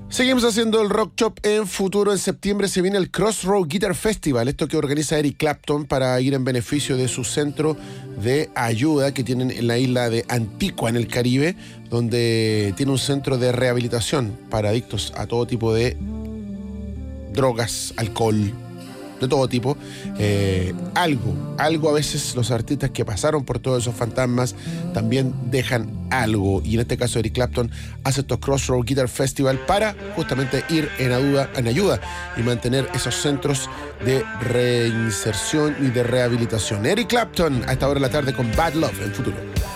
Seguimos haciendo el Rock Shop en futuro. En septiembre se viene el Crossroad Guitar Festival, esto que organiza Eric Clapton para ir en beneficio de su centro de ayuda que tienen en la isla de Antigua, en el Caribe, donde tiene un centro de rehabilitación para adictos a todo tipo de drogas, alcohol, de todo tipo. Algo a veces los artistas que pasaron por todos esos fantasmas también dejan algo, y en este caso Eric Clapton hace estos Crossroad Guitar Festival para justamente ir en ayuda y mantener esos centros de reinserción y de rehabilitación. Eric Clapton a esta hora de la tarde con Bad Love en futuro.